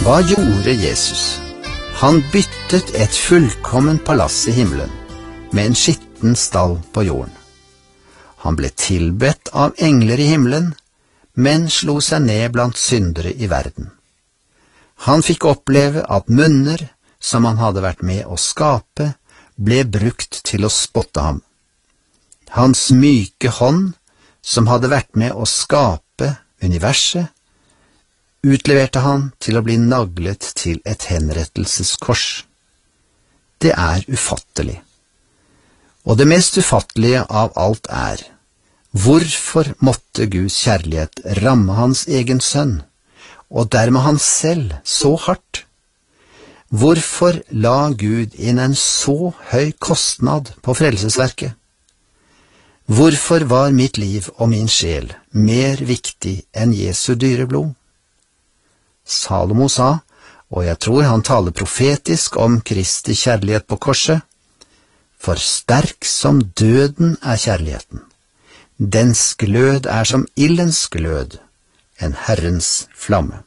Hva gjorde Jesus? Han byttet et fullkomment palass i himmelen med en skitten stall på jorden. Han ble tilbedt av engler i himmelen, men slo seg ned blant syndere i verden. Han fikk oppleve at munner som han hadde vært med å skape, ble brukt til å spotte ham. Hans myke hånd, som hadde vært med å skape universet, utleverte han til å bli naglet til et henrettelseskors. Det er ufattelig. Og det mest ufattelige av alt er, hvorfor måtte Guds kjærlighet ramme hans egen sønn, og dermed han selv så hardt? Hvorfor la Gud inn en så høy kostnad på frelsesverket? Hvorfor var mitt liv og min sjel mer viktig enn Jesu dyre blod? Salomo sa, og jeg tror han taler profetisk om Kristi kjærlighet på korset, for sterk som døden er kjærligheten. Dens glød er som ildens glød, en Herrens flamme.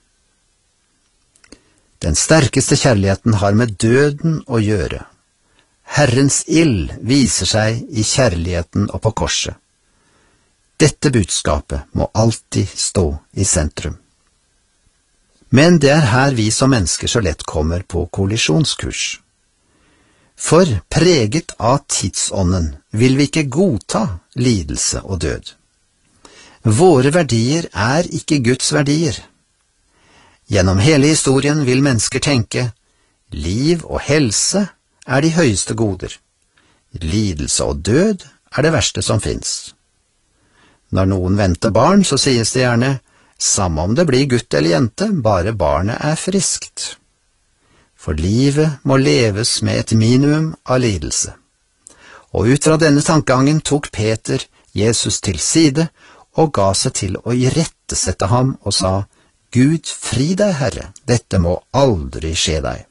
Den sterkeste kjærligheten har med døden å gjøre. Herrens ild viser seg i kjærligheten og på korset. Dette budskapet må alltid stå i sentrum. Men det er her vi som mennesker så lett kommer på kollisjonskurs. For preget av tidsånden vil vi ikke godta lidelse og død. Våre verdier er ikke Guds verdier. Gjennom hele historien vil mennesker tenke, liv og helse er de høyeste goder. Lidelse og død er det verste som finnes. Når noen venter barn, så sies det gjerne, samme om det blir gutt eller jente, bare barnet er friskt. For livet må leves med et minimum av lidelse. Og ut fra denne tankegangen tok Peter Jesus til side og ga seg til å irettesette ham og sa, Gud, fri deg, Herre, dette må aldri skje deg.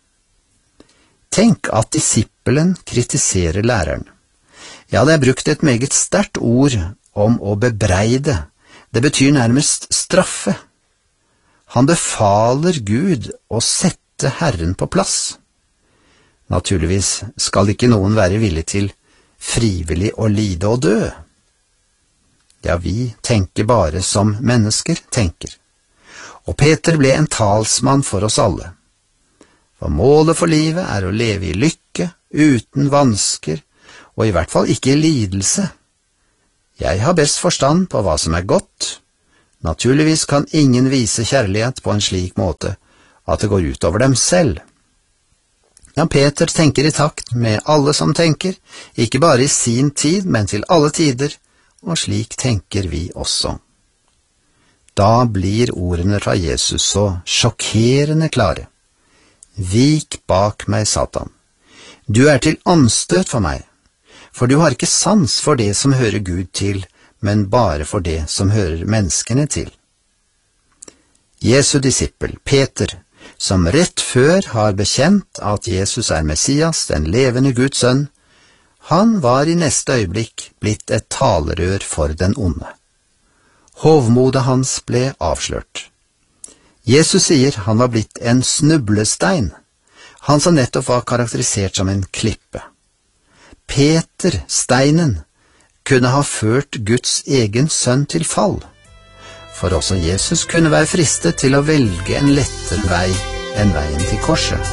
Tenk at disippelen kritiserer læreren. Ja, det er brukt et meget sterkt ord om å bebreide. Det betyr nærmest straffe. Han befaler Gud å sette Herren på plass. Naturligvis skal ikke noen være villig til frivillig å lide og dø. Ja, vi tenker bare som mennesker tenker. Og Peter ble en talsmann for oss alle. For målet for livet er å leve i lykke, uten vansker, og i hvert fall ikke i lidelse. Jeg har best forstand på hva som er godt. Naturligvis kan ingen vise kjærlighet på en slik måte at det går ut over dem selv. Ja, Peter tenker i takt med alle som tenker, ikke bare i sin tid, men til alle tider, og slik tenker vi også. Da blir ordene fra Jesus så sjokkerende klare. Vik bak meg, Satan. Du er til anstøt for meg, for du har ikke sans for det som hører Gud til, men bare for det som hører menneskene til. Jesu disippel, Peter, som rett før har bekjent at Jesus er Messias, den levende Guds sønn, han var i neste øyeblikk blitt et talerør for den onde. Hovmodet hans ble avslørt. Jesus sier han var blitt en snublestein, han som nettopp var karakterisert som en klippe. Peter, steinen, kunne ha ført Guds egen sønn til fall, for også Jesus kunne være fristet til å velge en lettere vei enn veien til korset.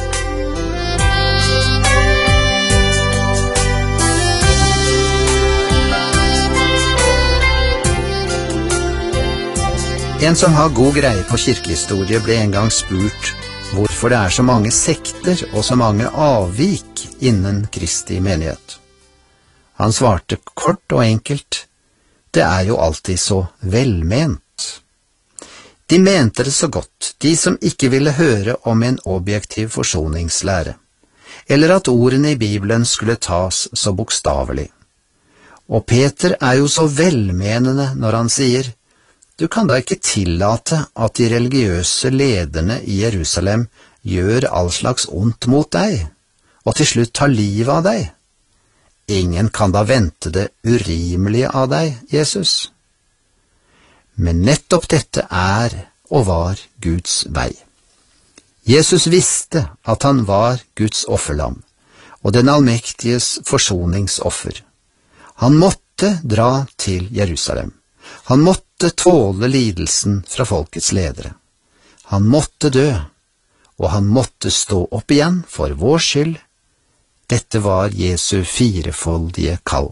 En som har god greie på kirkehistorie ble en gang spurt hvorfor det er så mange sekter og så mange avvik innen Kristi menighet. Han svarte kort og enkelt, det er jo alltid så velment. De mente det så godt, de som ikke ville høre om en objektiv forsoningslære, eller at ordene i Bibelen skulle tas så bokstavelig. Og Peter er jo så velmenende når han sier, du kan da ikke tillate at de religiøse lederne i Jerusalem gjør all slags ondt mot deg, og til slutt tar livet av deg. Ingen kan da vente det urimelige av deg, Jesus. Men nettopp dette er og var Guds vei. Jesus visste at han var Guds offerlam, og den allmektiges forsoningsoffer. Han måtte dra til Jerusalem. Han måtte tåle lidelsen fra folkets ledere. Han måtte dø, og han måtte stå opp igjen for vår skyld. Dette var Jesu firefoldige kall.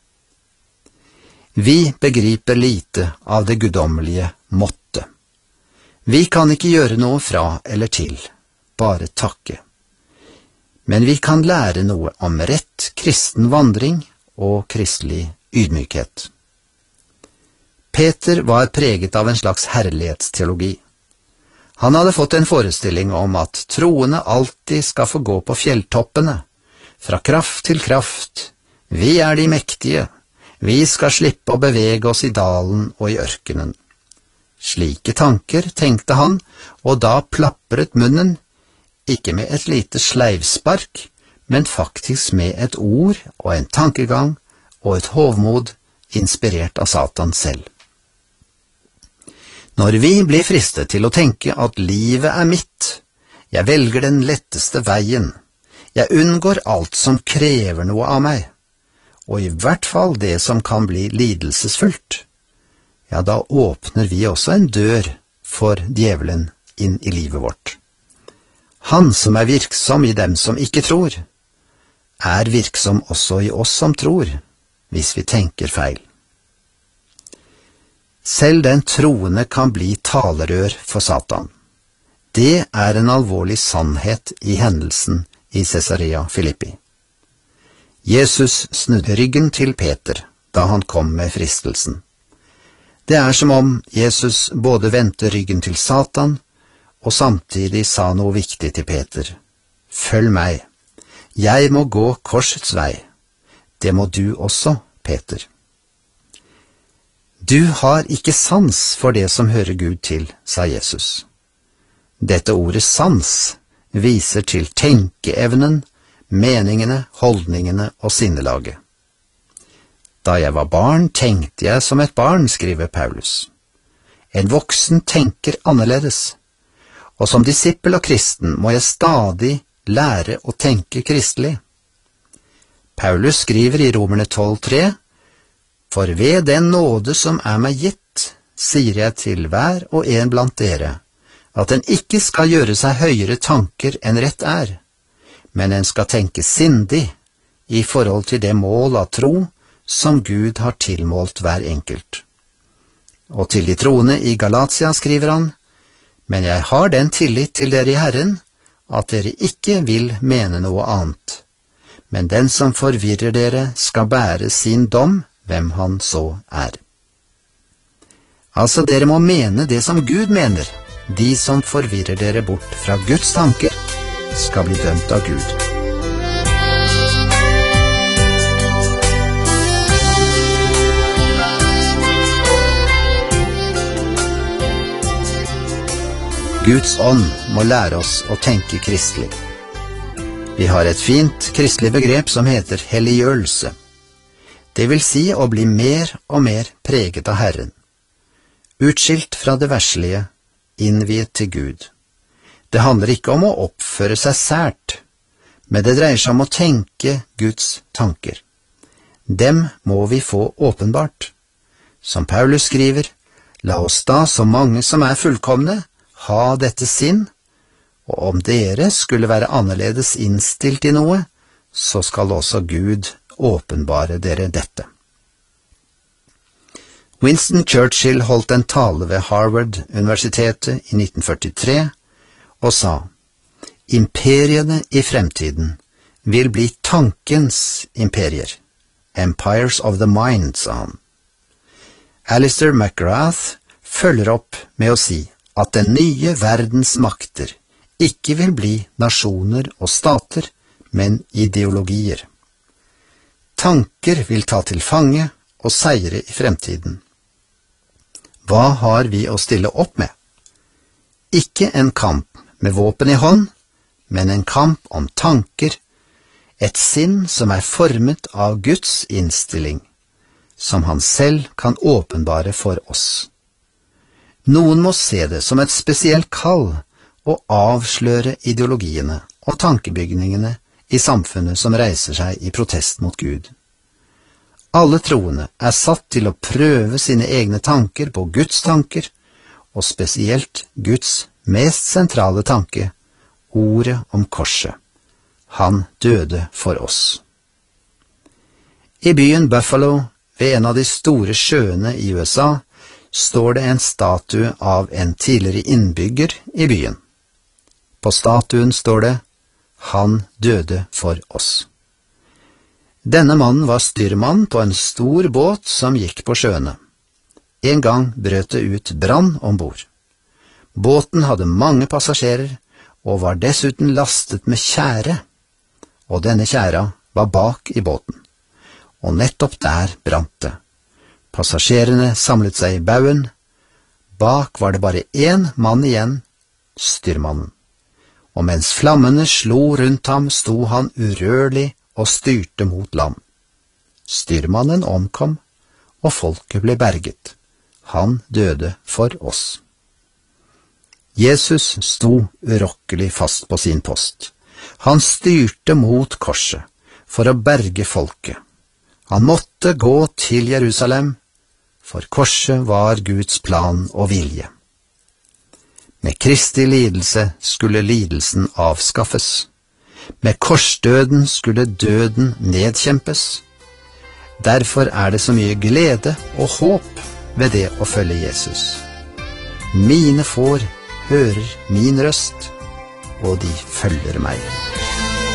Vi begriper lite av det guddommelige måtte. Vi kan ikke gjøre noe fra eller til, bare takke. Men vi kan lære noe om rett kristen vandring og kristelig ydmykhet. Peter var preget av en slags herlighetsteologi. Han hadde fått en forestilling om at troende alltid skal få gå på fjelltoppene, fra kraft til kraft. Vi er de mektige. Vi skal slippe å bevege oss i dalen og i ørkenen. Slike tanker, tenkte han, og da plapret munnen, ikke med et lite sleivspark, men faktisk med et ord og en tankegang og et hovmod inspirert av Satan selv. Når vi blir fristet til å tenke at livet er mitt, jeg velger den letteste veien, jeg unngår alt som krever noe av meg, og i hvert fall det som kan bli lidelsesfullt, ja, da åpner vi også en dør for djevelen inn i livet vårt. Han som er virksom i dem som ikke tror, er virksom også i oss som tror, hvis vi tenker feil. Selv den troende kan bli talerør for Satan. Det er en alvorlig sannhet i hendelsen i Caesarea Philippi. Jesus snudde ryggen til Peter da han kom med fristelsen. Det er som om Jesus både vendte ryggen til Satan og samtidig sa noe viktig til Peter. Følg meg. Jeg må gå korsets vei. Det må du også, Peter. Du har ikke sans for det som hører Gud til, sa Jesus. Dette ordet sans viser til tenkeevnen, meningene, holdningene og sinnelaget. Da jeg var barn, tenkte jeg som et barn, skriver Paulus. En voksen tenker annerledes, og som disippel og kristen må jeg stadig lære å tenke kristelig. Paulus skriver i Romerne 12,3, «For ved den nåde som er meg gitt, sier jeg til hver og en blant dere, at en ikke skal gjøre seg høyere tanker enn rett er, men en skal tenke sindig i forhold til det mål av tro som Gud har tilmålt hver enkelt. Og til de troende i Galatia skriver han, men jeg har den tillit til dere i Herren, at dere ikke vil mene noe annet, men den som forvirrer dere skal bære sin dom, hvem han så er. Altså, dere må mene det som Gud mener. De som forvirrer dere bort fra Guds tanker, skal bli dømt av Gud. Guds ånd må lære oss å tenke kristelig. Vi har et fint kristelig begrep som heter helliggjørelse. Det vil si å bli mer og mer preget av Herren. Utskilt fra det verslige, innviet til Gud. Det handler ikke om å oppføre seg sært, men det dreier seg om å tenke Guds tanker. Dem må vi få åpenbart. Som Paulus skriver, la oss da så mange som er fullkomne, ha dette sinn, og om dere skulle være annerledes innstilt i noe, så skal også Gud åpenbare dere dette. Winston Churchill holdt en tale ved Harvard-universitetet i 1943 og sa, imperiene i fremtiden vil bli tankens imperier, empires of the mind, sa han. Alistair McGrath følger opp med å si at den nye verdens makter ikke vil bli nasjoner og stater, men ideologier. Tanker vil ta til fange og seire i fremtiden. Hva har vi å stille opp med? Ikke en kamp med våpen i hånd, men en kamp om tanker, et sinn som er formet av Guds innstilling, som han selv kan åpenbare for oss. Noen må se det som et spesielt kall å avsløre ideologiene og tankebygningene i samfunnet som reiser seg i protest mot Gud. Alle troende er satt til å prøve sine egne tanker på Guds tanker, og spesielt Guds mest sentrale tanke, ordet om korset. Han døde for oss. I byen Buffalo, ved en av de store sjøene i USA, står det en statue av en tidligere innbygger i byen. På statuen står det, «Han døde for oss». Denne mannen var styrmann på en stor båt som gikk på sjøene. En gang brøt det ut brann ombord. Båten hadde mange passasjerer og var dessuten lastet med tjære, og denne tjæra var bak i båten. Og nettopp der brant det. Passasjerene samlet seg i bauen. Bak var det bare én mann igjen, styrmannen. Og mens flammene slo rundt ham, sto han urørlig og styrte mot land. Styrmannen omkom, og folket ble berget. Han døde for oss. Jesus sto urokkelig fast på sin post. Han styrte mot korset for å berge folket. Han måtte gå til Jerusalem, for korset var Guds plan og vilje. Med Kristi lidelse skulle lidelsen avskaffes. Med korsdøden skulle døden nedkjempes. Derfor er det så mye glede og håp ved det å følge Jesus. Mine får hører min røst, og de følger meg.